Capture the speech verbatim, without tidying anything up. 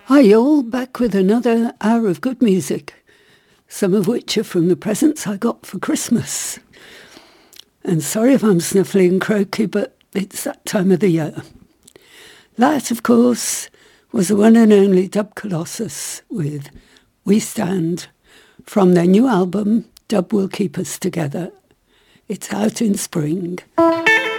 Hi, y'all, back with another hour of good music, some of which are from the presents I got for Christmas. And sorry if I'm sniffly and croaky, but it's that time of the year. That, of course, was the one and only Dub Colossus with We Stand from their new album, Dub Will Keep Us Together. It's out in spring.